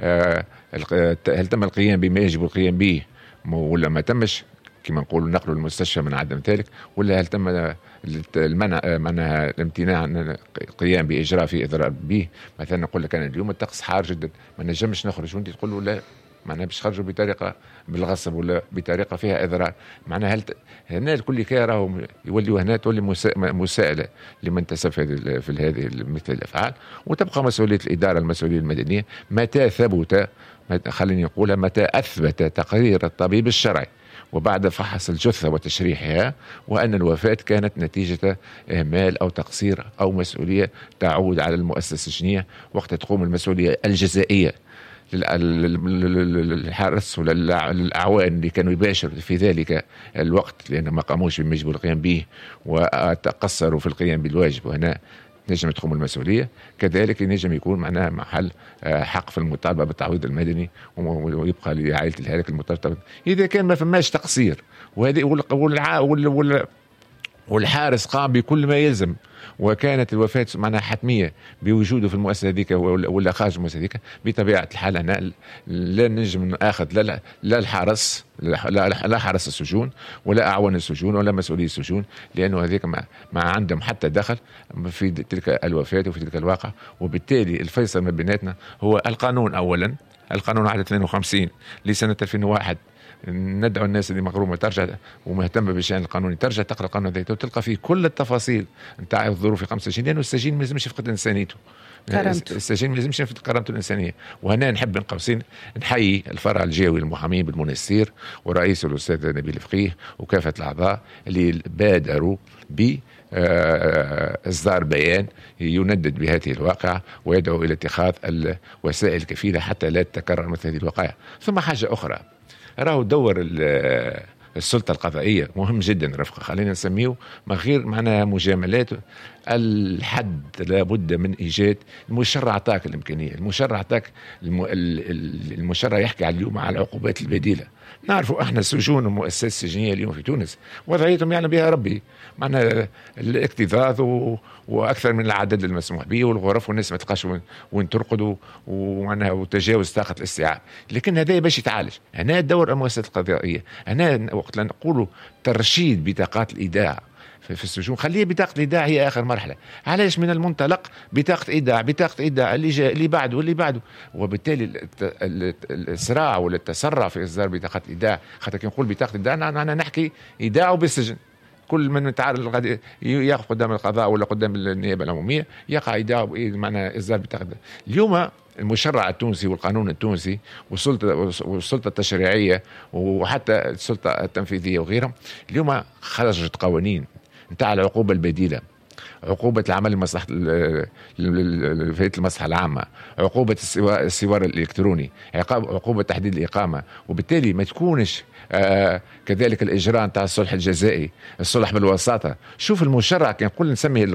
هل تم القيام بما يجب القيام به ولا ما تمش كما نقول نقله المستشفى من عدم ذلك، ولا هل تم المنع معناها الامتناع عن القيام باجراء في اضرار به؟ مثلا نقول لك انا اليوم الطقس حار جدا ما نجمش نخرج، وانت تقول له لا معناها باش خرجوا بطريقه بالغصب ولا بطريقه فيها اضرار. معناها هنا الكل كي راهو يولي هنا تولي مساءله لمن تسبب في هذه مثل الافعال، وتبقى مسؤوليه الاداره المسؤوليه المدنيه متى ثبت، خليني نقولها متى اثبت تقرير الطبيب الشرعي وبعد فحص الجثة وتشريحها وأن الوفاة كانت نتيجة إهمال أو تقصير أو مسؤولية تعود على المؤسسة السجنية وقت تقوم المسؤولية الجزائية للحرس وللأعوان اللي كانوا يباشروا في ذلك الوقت لأن ما قاموش بما يجب القيام به وتقصروا في القيام بالواجب، وهنا نجم تقوم المسؤولية. كذلك ينجم يكون معناها محل حق في المطالبة بالتعويض المدني ويبقى لعائلة الهالك المطالبة إذا كان ما فماش تقصير، والحارس قام بكل ما يلزم وكانت الوفاة معناها حتمية بوجوده في المؤسسة هذيك ولا خارج المؤسسة هذيك. بطبيعة الحال أنا لا نجم ناخذ لا الحارس لا حرس السجون ولا أعوان السجون ولا مسؤولي السجون، لأنه هذيك ما عندهم حتى دخل في تلك الوفاة وفي تلك الواقع. وبالتالي الفيصل ما بيناتنا هو القانون. أولا القانون على 52 لسنة 2001 ندعو الناس اللي مغرومة ترجع ومهتمة بالشأن القانوني ترجع تقرأ القانون ذاته وتلقى فيه كل التفاصيل نتاع الظروف 25، لأنه السجين ما لازمش يفقد إنسانيته، السجين ما لازمش يفقد كرامته الإنسانية. وهنا نحب بين قوسين نحيي الفرع الجاوي المحامين بالمنستير ورئيسه الأستاذ نبيل فقيه وكافة الأعضاء اللي بادروا ب إصدار بيان يندد بهذه الواقعة ويدعو إلى اتخاذ الوسائل الكفيلة حتى لا تتكرر مثل هذه الوقائع. ثم حاجة أخرى، راهو دور السلطة القضائية مهم جدا رفقة، خلينا نسميه من غير معناها مجاملات. الحد لابد من إيجاد المشرع عطاك الإمكانية، المشرع عطاك المشرع يحكي على اليوم على العقوبات البديلة. نعرفوا احنا السجون والمؤسسات السجنية اليوم في تونس وضعيتهم يعلم بها ربي، معناها الاكتظاظ واكثر من العدد المسموح به والغرف والناس ما تلقاش وين ترقدوا ومعناها وتجاوز طاقة الاستيعاب. لكن هذا باش يتعالج. هنا دور المؤسسات القضائية، هنا وقت لا نقولوا ترشيد بطاقات الإيداع في السجون، خليه بطاقة الإيداع هي آخر مرحلة. علاش؟ من المنطلق بطاقة إيداع اللي جاء اللي بعده واللي بعده. وبالتالي الإسراع ولا التسرع في إصدار بطاقة إيداع، خاطر كي نقول بطاقة إيداع أنا نحكي إيداع بالسجن. كل من متعرض غادي يقف قدام القضاء ولا قدام النيابة العمومية يقع إيداع معنى إصدار بطاقة. اليوم المشرع التونسي والقانون التونسي والسلطة التشريعية وحتى السلطة التنفيذية وغيرهم اليوم خرجت قوانين نتاع العقوبة البديلة، عقوبة العمل لمصلحة فئة المصلحة العامة، عقوبة السوار الإلكتروني، عقوبة تحديد الإقامة، وبالتالي ما تكونش كذلك الإجراء نتاع الصلح الجزائي، الصلح بالوساطة. شوف المشرع كان نقول نسمي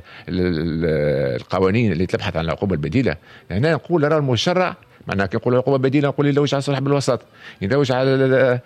القوانين اللي تبحث عن العقوبة البديلة، هنا نقول راه المشرع معناها كي نقول عقوبة بديلة نقول يلوج على الصلح بالوساطة، يلوج على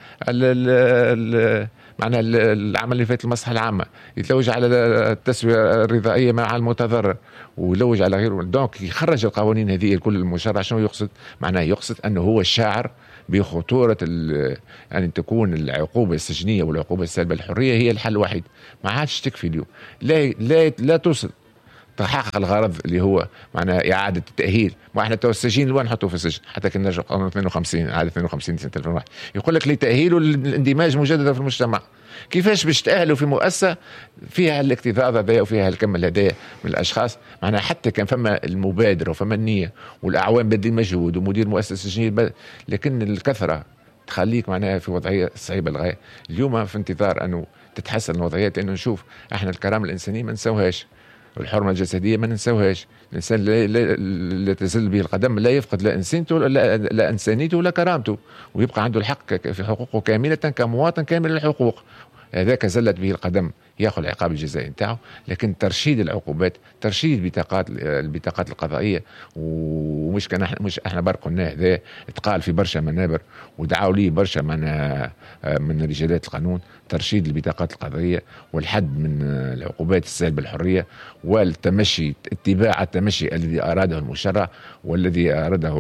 معناها العمل اللي فات المصلحة العامة، يتلوج على التسوية الرضائية مع المتضرر، ويلوج على غيره. دونك يخرج القوانين هذه الكل المشرع شنو يقصد؟ معناه يقصد أنه هو الشاعر بخطورة أن تكون العقوبة السجنية والعقوبة السالبة الحرية هي الحل الوحيد. ما عادش تكفي اليوم، لا توصل تحقق الغرض اللي هو معناه إعادة التأهيل. ما احنا تو السجين وين نحطوه في السجن حتى كنا نرجع قانون 52 عاد 52 سنة 2001 يقول لك لتأهيله للاندماج مجددا في المجتمع. كيفاش باش تأهلوا في مؤسسة فيها الاكتظاظ هذايا وفيها الكم هذايا من الأشخاص؟ معناها حتى كان فما المبادرة وفما النية والأعوام بذل مجهود ومدير مؤسسة سجنية، لكن الكثرة تخليك معناها في وضعية صعيبة للغاية. اليوم في انتظار أنه تتحسن الوضعية، لأنه نشوف احنا الكرامة الإنسانية ما نسوهاش، والحرمة الجسدية ما ننسوهاش. الإنسان لا تزل به القدم لا يفقد لا إنسانيته لا إنسانيته ولا كرامته، ويبقى عنده الحق في حقوقه كاملة كمواطن كامل الحقوق. هذاك زلت به القدم ياخذ العقاب الجزائي نتاعو. لكن ترشيد العقوبات، ترشيد البطاقات القضائيه، ومش كان مش احنا برك قلنا هذا اتقال في برشا منابر ودعاوا لي برشا من رجالات القانون، ترشيد البطاقات القضائيه والحد من العقوبات السالبه الحريه والتمشي، اتباع التمشي الذي اراده المشرع والذي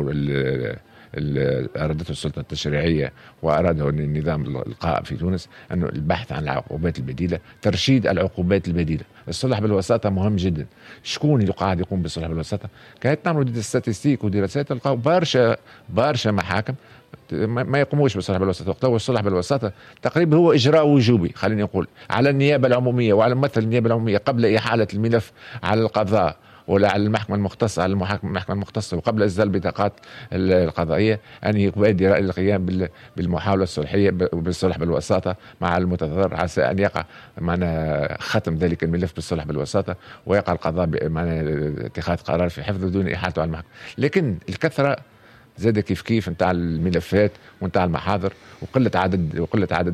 أرادته السلطة التشريعية وأراده النظام القائم في تونس، أنه البحث عن العقوبات البديلة، ترشيد العقوبات البديلة. الصلح بالوساطة مهم جدا. شكون اللي قاعد يقوم بالصلح بالوساطة؟ كانت نعملوا دي ستاتستيك ودراسات تلقاو برشا محاكم ما يقوموش بالصلح بالوساطة. وقتها الصلح بالوساطة تقريبا هو إجراء وجوبي، خليني نقول، على النيابة العمومية وعلى ممثل النيابة العمومية قبل إحالة الملف على القضاء ولا على المحكمة المختصة، على المحكمة المختصة، وقبل إصدار البطاقات القضائية أن يبادر القيام بالمحاولة الصلحية بالصلح بالوساطة مع المتضرر، عسى أن يقع معنا ختم ذلك الملف بالصلح بالوساطة ويقع القضاء معنا اتخاذ قرار في حفظه دون إحالته على المحكمة. لكن الكثرة زاد كيف نتاع الملفات ونتاع المحاضر وقلة عدد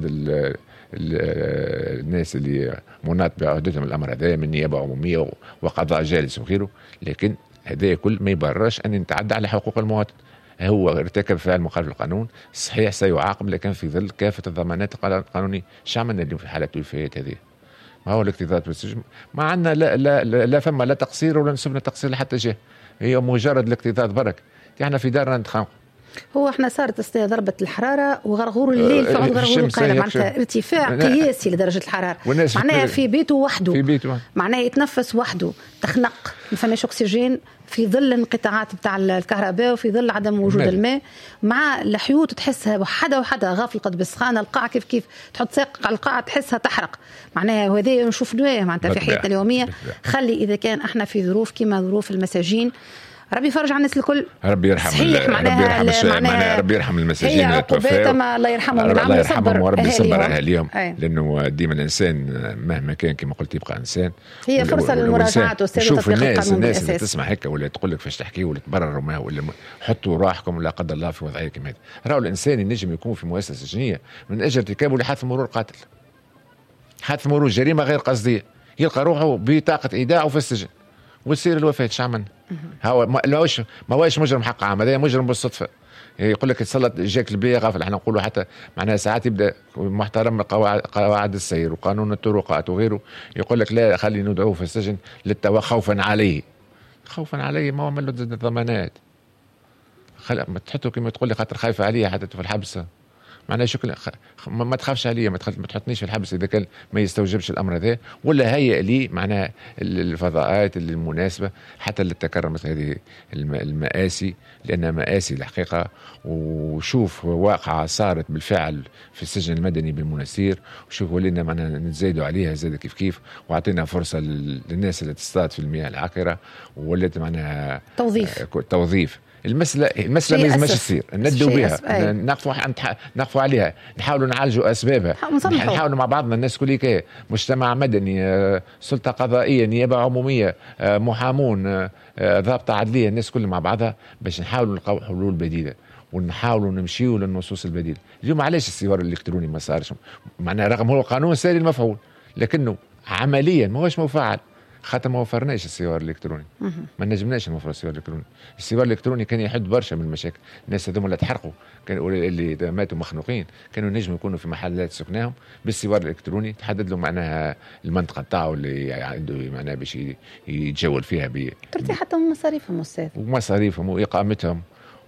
الناس اللي مناط بعهدتهم الامر هذا من نيابه عموميه وقضاء جالس وغيره. لكن هذا كل ما يبررش ان يتعدى على حقوق المواطن. هو ارتكب فعل مخالف للقانون صحيح سيعاقب، لكن في ظل كافه الضمانات القانونيه. شو عملنا اليوم في حالات الوفيات هذه؟ ما هو الاكتظاظ بالسجن ما عندنا لا فما لا تقصير ولا نسبنا تقصير لحتى جهه، هي مجرد الاكتظاظ برك. احنا في دارنا نتخانقوا. هو احنا صارت ضربة الحرارة وغرغور الليل في عود غرغور القايلة، معناتها ارتفاع قياسي لدرجة الحرارة، معناها في بيته وحده، معناها يتنفس وحده، تخنق، ما فماش أكسجين في ظل انقطاعات بتاع الكهرباء وفي ظل عدم وجود الماء، مع الحيوط تحسها وحدة غافلة بالسخانة، القاع كيف تحط ساق على القاع تحسها تحرق، معناها وهذا نشوفناه معناتها في حياتنا اليومية. خلي إذا كان احنا في ظروف كما ظروف المساجين، ربي يفرج عن الناس الكل، ربي يرحم ربي يرحم المساجين، هي عقوبات ما الله يرحمهم، الله يرحمهم وربي يصبر اهاليهم، لانه ديما الانسان مهما كان كما قلت يبقى انسان. هي فرصه للمراجعات واستاذ تطبيق القانون. الناس اللي تسمع هيك ولا تقول لك فاش تحكي ولا تبرر ولا حطوا راحكم لا قدر الله في وضعيه كما هذه. راهو الانسان ينجم يكون في مؤسسه سجنيه من اجل ارتكابه لحادث مرور قاتل، حادث مرور جريمه غير قصديه، يلقى روحه بطاقه ايداع في السجن وتصير الوفاه. شعمن هو ما هوش مجرم حق عام، هذا مجرم بالصدفه. يقول لك يتسلط جاك البيئة غافل. احنا نقولوا حتى معناها ساعات يبدا محترم قواعد السير وقانون الطرقات وغيره، يقول لك لا خلي ندعوه في السجن للتوا خوفا عليه. خوفا عليه ما هو عمل له ضمانات، ما تحطه كما تقول لي خاطر خايفه عليه حتى في الحبس، معناها شكل ما تخافش عليا، ما تحطنيش في الحبس اذا كان ما يستوجبش الامر هذا، ولا هيئ لي معناها الفضاءات المناسبه حتى للتكرم مثل هذه المآسي، لانها مآسي الحقيقه. وشوف واقعه صارت بالفعل في السجن المدني بالمناسير، وشوف ولينا معناها نزيدوا عليها زاد كيف واعطينا فرصه للناس اللي تصطاد في المياه العكره، ولات معناها توظيف المسألة ما لازمش تصير، ندوا بها، نقفوا عليها، نحاولوا نعالجوا أسبابها، نحاولوا مع بعضنا الناس كلها، مجتمع مدني، سلطة قضائية، نيابة عمومية، محامون، ضابطة عدلية، الناس كلها مع بعضها باش نحاولوا نلقاو حلول بديلة ونحاولوا نمشيوا للنصوص البديلة. اليوم علاش السوار الإلكتروني ما صارش؟ معناها رغم هو قانون ساري المفعول لكنه عمليا ما هوش مفعل، خاطر ما وفرناش السوار الالكتروني، ما نجمناش نوفر السوار الالكتروني. السوار الالكتروني كان يحد برشا من المشاكل، الناس هذوما اللي تحرقوا كانوا اللي ماتوا مخنوقين كانوا نجموا يكونوا في محلات سكناهم بالسوار الالكتروني، تحدد له معناها المنطقه تاعو اللي عنده معناها باش يتجول فيها ترتي حتى من مصاريفهم استاذ، ومصاريفهم واقامتهم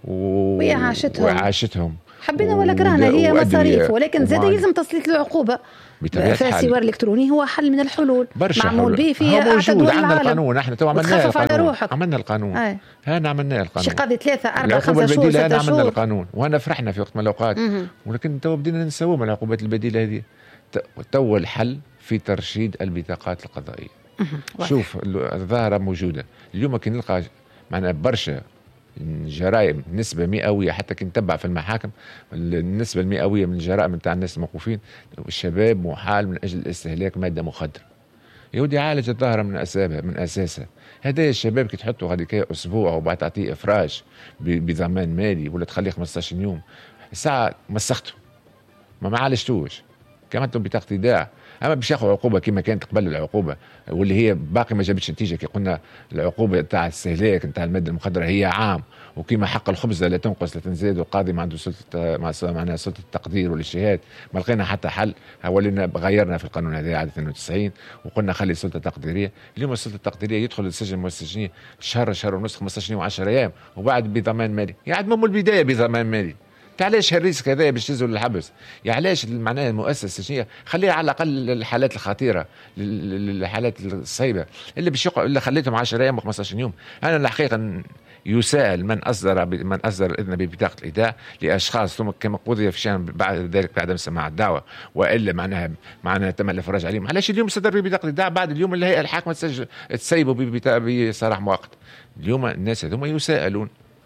وإعاشتهم حبينا ولا كرهنا، هي مصاريف، ولكن زاد يلزم تسليط العقوبة. فالسوار الالكتروني هو حل من الحلول، معمول به في موجود عندنا القانون، احنا تو عملنا القانون، عملنا القانون، هنا عملنا القانون، شي قاضي 3 4 5 شهور 6 شهور عملنا القانون، وهنا فرحنا في وقت من الاوقات، ولكن تو بدينا نسووا من العقوبات البديله هذه. تو الحل في ترشيد البطاقات القضائيه. شوف الظاهره موجوده اليوم، كي نلقى معنا برشا جرائم نسبة مئوية، حتى كي نتبع في المحاكم النسبة المئوية من الجرائم نتاع الناس الموقوفين الشباب محال من أجل استهلاك مادة مخدرة. يودي عالج الظاهرة من أساسها. هذا الشباب كي تحطه غاديك أسبوع وبعد تعطيه إفراج بضمان مالي ولا تخليه 15 يوم، الساعة مسخته ما عالجتوش، كمان بطاقة ايداع. اما باش ياخذ عقوبه كما كانت قبل العقوبه واللي هي باقي ما جابتش نتيجه، كي قلنا العقوبه تاع الاستهلاك نتاع الماده المخدره هي عام، وكما حق الخبز لا تنقص لا تزيد، والقاضي ما عنده سلطه معناها سلطه التقدير والاجتهاد، ما لقينا حتى حل. ولينا غيرنا في القانون هذا عام 92 وقلنا خلي السلطه التقديريه. اليوم السلطه التقديريه يدخل السجن والسجنيه شهر ونص 15 يوم 10 ايام وبعد بضمان مالي، يعدموا من البدايه بضمان مالي. علاش هالريسك هذا باش تنزلوا للحبس؟ علاش معناها المؤسسه السجنيه خليها على الاقل الحالات الخطيره، الحالات الصعيبه اللي باش اللي خليتهم 10 ايام و15 يوم. انا الحقيقه يساءل من اصدر الاذن ببطاقه الايداع لاشخاص ثم كما قضي في شان بعد ذلك بعدم سماع الدعوه والا معناها تم الافراج عليهم. علاش اليوم صدر ببطاقه الايداع بعد اليوم اللي هي الحاكمه تسيبوا بصراحه مؤقت؟ اليوم الناس هذوما يساءلون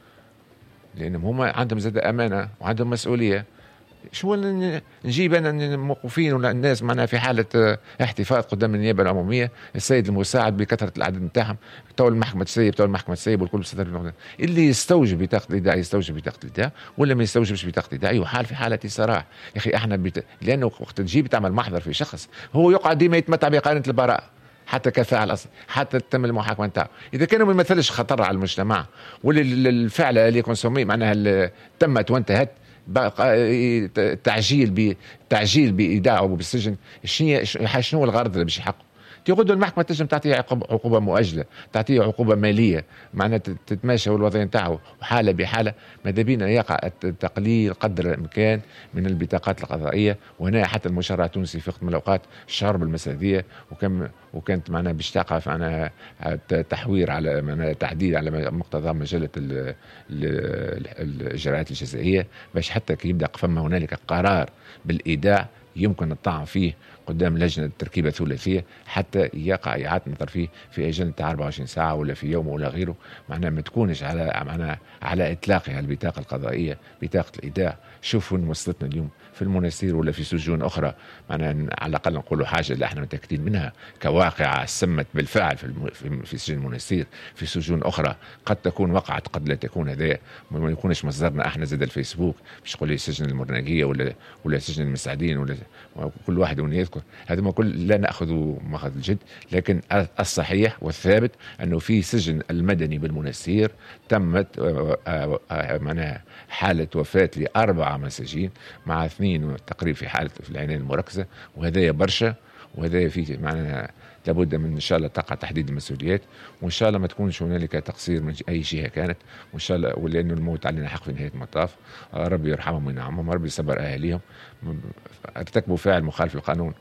لأنهم هم عندهم زاد أمانة وعندهم مسؤولية. شو نجيب أنا موقوفين ولا الناس معنا في حالة احتفاظ قدام النيابة العمومية، السيد المساعد بكثرة العدد نتاعهم، تو المحكمة تسيب والكل صدر. اللي يستوجب بطاقة الإيداع يستوجب بطاقة الإيداع، ولا ما يستوجبش بطاقة الإيداع يحال في حالة صراحة. يا أخي احنا لأنه وقت تجيب تعمل محضر في شخص هو يقعد ديما يتمتع بقرينة البراءة حتى كفاعل اصلي حتى تتم المحاكمه نتاعو. اذا كانوا ما يمثلش خطر على المجتمع والفعل اللي كونسومي معناها تمت وانتهت، تعجيل بايداعه بالسجن، شنو الغرض اللي باش يحقق؟ تيغدوا المحكمه تنجم تعطيه عقوبه مؤجله، تعطيه عقوبه ماليه معناها تتماشى الوضعيه نتاعو وحاله بحاله. ماذا بينا يقع التقليل قدر الامكان من البطاقات القضائيه. وهنا حتى المشرع التونسي في وقت من الاوقات شعر بالمساويه وكانت معناها باش تقع معناها تحوير على معناها تعديل على مقتضى مجله الاجراءات الجزائيه، باش حتى كي يبدا فما هنالك قرار بالايداع يمكن الطعن فيه قدام لجنة التركيبة الثلاثية حتى يقع إعادة نظر فيه في أجل 24 ساعة ولا في يوم ولا غيره. معناها ما تكونش على إطلاقها البطاقة القضائية بطاقة الإيداع. شوفوا وصلتنا اليوم في المناصير ولا في سجون أخرى، معناها على الأقل نقولوا حاجة اللي احنا متأكدين منها كواقعة سمت بالفعل في سجن المناصير. في سجون أخرى قد تكون وقعت قد لا تكون. هذا ما يكونش مصدرنا احنا زاد الفيسبوك باش تقول لي سجن المرناقية ولا سجن المساعدين ولا كل واحد يذكر. هذا ما كل لا نأخذ مأخذ الجد، لكن الصحيح والثابت أنه في سجن المدني بالمناصير تمت معناها حالة وفاة ل4 مساجين مع 2 تقريبا في حالة في العناية المركزة، وهذا برشا. وهذا في معناها لابد من إن شاء الله تقع تحديد المسؤوليات، وإن شاء الله ما تكونش هنالك تقصير من أي جهة كانت، وإن شاء الله ولأنه الموت علينا حق في نهاية المطاف. ربي يرحمهم وينعمهم، ربي يصبر أهاليهم. ارتكبوا فعل مخالف للقانون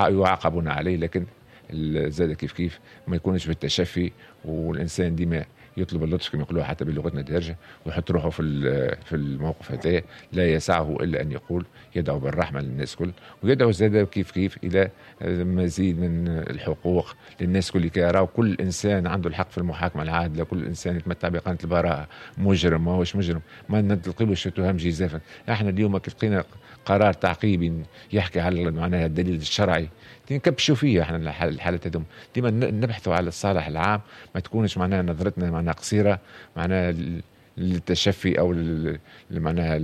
يعاقبون عليه، لكن زاد كيف ما يكونش بالتشفي، والإنسان ديما يطلب اللطف كما يقولوا حتى بلغتنا الدارجه، ويحط روحه في الموقف هذا. لا يسعه الا ان يقول يدعو بالرحمه للناس كل، ويدعو زاد كيف الى مزيد من الحقوق للناس كل، كي يراو كل انسان عنده الحق في المحاكمه العادله، كل انسان يتمتع بقناه البراءه. مجرم ماهوش مجرم، ما نلقيلوش تهم جزافا. احنا اليوم كي لقينا قرار تعقيبي يحكي على معناها الدليل الشرعي نكبشوا فيه. احنا الحالة هذوم ديما نبحثوا على الصالح العام، ما تكونش معناها نظرتنا معناها قصيرة معناها للتشفي او معناها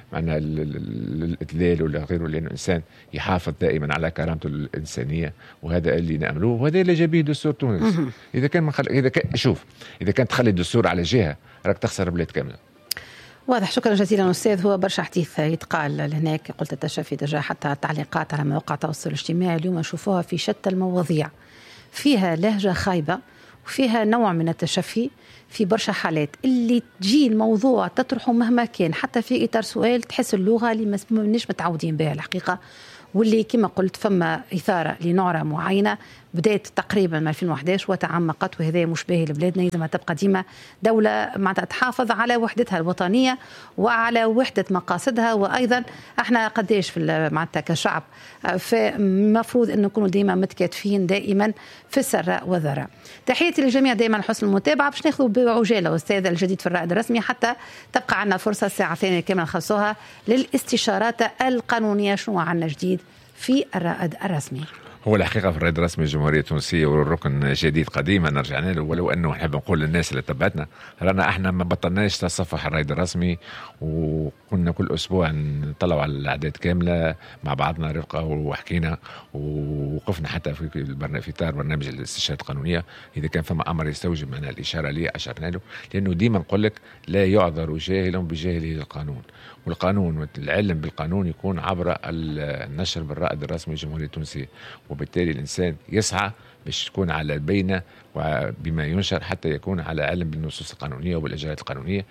الإدلال ولا غيره، لأن الإنسان يحافظ دائما على كرامته الإنسانية، وهذا اللي نأملوه وهذا اللي جابيه دستور تونس. إذا كان شوف، إذا كان تخلي الدستور على جهة راك تخسر البلاد كاملة. واضح. شكرا جزيلا أستاذ. هو برشا حديث يتقال لهناك، قلت التشفي دجا، حتى تعليقات على مواقع التواصل الاجتماعي اليوم نشوفوها في شتى المواضيع، فيها لهجة خايبة وفيها نوع من التشفي في برشا حالات. اللي تجي الموضوع تطرحه مهما كان، حتى في إطار سؤال تحس اللغة اللي مش متعودين بها الحقيقة، واللي كما قلت فما إثارة لنوع معينة بدأت تقريبا من 2011 وتعمقت، وهذا مش باهي لبلادنا. لازم تبقى ديما دولة معناتها تحافظ على وحدتها الوطنية وعلى وحدة مقاصدها، وأيضا احنا قديش في معناتها كشعب فمفروض أن نكونوا ديما متكاتفين دائما في السراء والضراء. تحياتي للجميع، دائما حسن المتابعة. باش ناخذ بعجالة أستاذ الجديد في الرائد الرسمي، حتى تبقى عندنا فرصة الساعة الثانية كامل نخصوها للاستشارات القانونية. شنو عندنا جديد في الرائد الرسمي؟ هو الحقيقة في الرائد الرسمي الجمهورية التونسية والركن جديد قديم رجعنا له، ولو أنه نحب نقول للناس اللي تبعتنا رانا احنا ما بطلناش تصفح الرائد الرسمي، وكنا كل أسبوع نطلعوا على الأعداد كاملة مع بعضنا رفقة، وحكينا ووقفنا حتى في إطار برنامج الاستشارات القانونية. إذا كان فما أمر يستوجب معنا الإشارة ليه أشرنا له، لأنه ديما نقول لك لا يعذر جاهل بجاهله القانون، والقانون والعلم بالقانون يكون عبر النشر بالرائد الرسمي الجمهورية التونسية. وبالتالي الإنسان يسعى باش تكون على البينة بما ينشر، حتى يكون على علم بالنصوص القانونية وبالإجراءات القانونية،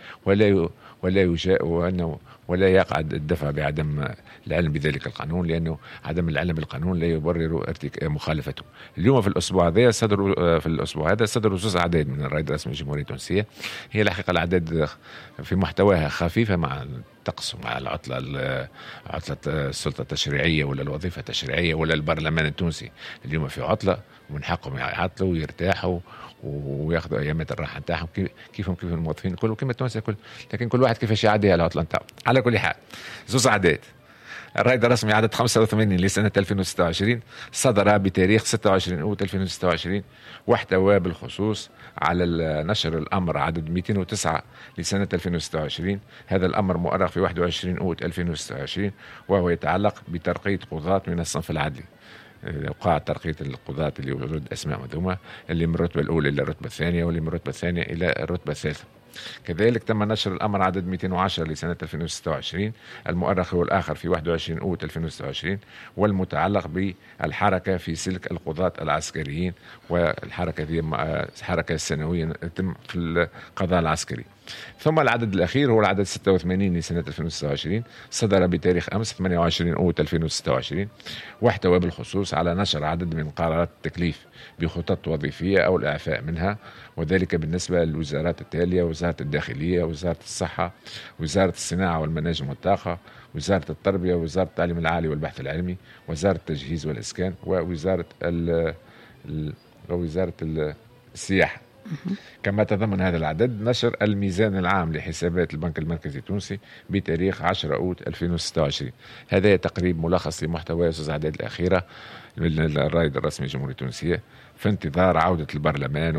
ولا يقعد الدفع بعدم العلم بذلك القانون، لأنه عدم العلم بالقانون لا يبرر مخالفته. اليوم في الأسبوع هذا صدروا 6 أعداد من الرائد الرسمي الجمهورية التونسية. هي الحقيقة الأعداد في محتواها خفيفة مع الطقس ومع عطلة السلطة التشريعية ولا الوظيفة التشريعية ولا البرلمان التونسي اليوم في عطلة، ومن حقهم يعطلوا ويرتاحوا وياخذوا ايامات الراحه نتاعهم كيفهم كيف الموظفين الكل وكيما التونسي الكل، لكن كل واحد كيفاش يعدي على العطله نتاعو. على كل حال 2 أعداد. الرائد الرسمي عدد 85 لسنة 2026 صدر بتاريخ 26 أوت 2026، واحتوى بالخصوص على نشر الأمر عدد 209 لسنة 2026. هذا الأمر مؤرخ في 21 أوت 2026، وهو يتعلق بترقية قضاة من الصنف العدلي. وقع ترقية القضاة اللي ورد أسماء مذمومة، اللي من الرتبة الأولى إلى الرتبة الثانية، واللي من الرتبة الثانية إلى الرتبة الثالثة. كذلك تم نشر الأمر عدد 210 لسنة 2026 المؤرخ والآخر في 21 أوت 2026، والمتعلق بالحركة في سلك القضاة العسكريين، والحركة دي حركة سنوية تتم في القضاء العسكري. ثم العدد الأخير هو العدد 86 لسنة 2026 صدر بتاريخ أمس 28 أوت 2026، واحتوى بالخصوص على نشر عدد من قرارات التكليف بخطط وظيفية أو الإعفاء منها، وذلك بالنسبة للوزارات التالية: وزارة الداخلية، وزارة الصحة، وزارة الصناعة والمناجم والطاقة، وزارة التربية، وزارة التعليم العالي والبحث العلمي، وزارة التجهيز والإسكان، ووزارة السياحة. كما تضمن هذا العدد نشر الميزان العام لحسابات البنك المركزي التونسي بتاريخ 10 أوت 2026. هذا تقريب ملخص لمحتوى الأعداد الأخيرة للرائد الرسمي الجمهورية التونسية، في انتظار عودة البرلمان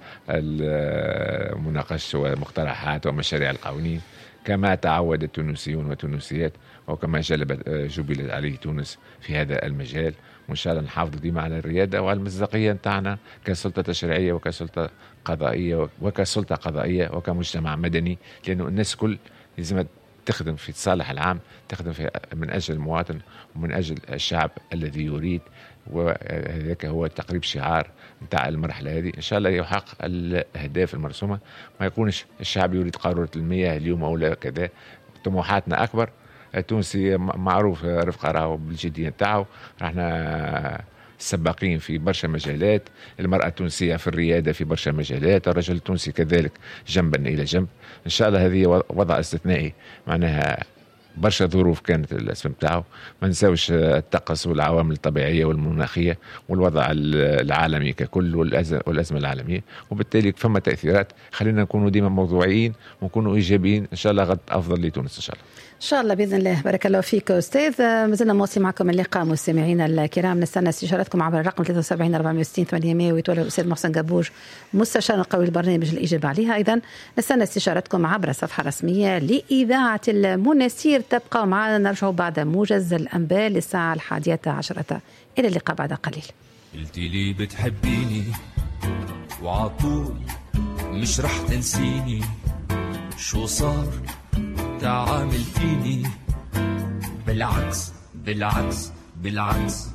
ومناقشة ومقترحات ومشاريع القوانين كما تعود التونسيون والتونسيات، وكما جبلت عليه تونس في هذا المجال. وإن شاء الله نحافظ ديما على الريادة وعلى المصداقية نتاعنا كسلطة تشريعية وكسلطة قضائية وكسلطة قضائية وكمجتمع مدني، لأنه الناس كل لازم تخدم في الصالح العام، تخدم من أجل المواطن ومن أجل الشعب الذي يريد، وهذاك هو تقريب شعار نتاع المرحلة هذه. إن شاء الله يحقق الأهداف المرسومة، ما يكونش الشعب يريد قارورة المياه اليوم أو لا كذا. طموحاتنا أكبر. التونسي معروف رفقة راهو بالجدية نتاعو، راحنا السباقين في برشا مجالات، المرأة التونسية في الريادة في برشا مجالات، الرجل التونسي كذلك جنبا إلى جنب. إن شاء الله هذه وضع استثنائي، معناها برشا ظروف كانت الاسم بتاعه. ما نساوش الطقس والعوامل الطبيعيه والمناخيه والوضع العالمي ككل والازمه العالميه، وبالتالي فما تاثيرات. خلينا نكونوا ديما موضوعيين ونكونوا ايجابيين. ان شاء الله غد افضل لتونس ان شاء الله. ان شاء الله باذن الله. بارك الله فيك استاذ. مازلنا مواصلين معكم اللقاء مستمعينا الكرام. نستنى استشاراتكم عبر الرقم 73 460 800 ويتولى الاستاذ محسن قبوج مستشار القوي البرنامج الاجابه عليها. ايضا نستنى استشاراتكم عبر الصفحه الرسميه لاذاعه المناسير. تبقى معنا، نرجع بعد موجز الانباء للساعه 11:10. الى اللقاء بعد قليل. قلتي لي بتحبيني وعطول مش رح تنسيني، شو صار تعامل فيني؟ بالعكس بالعكس بالعكس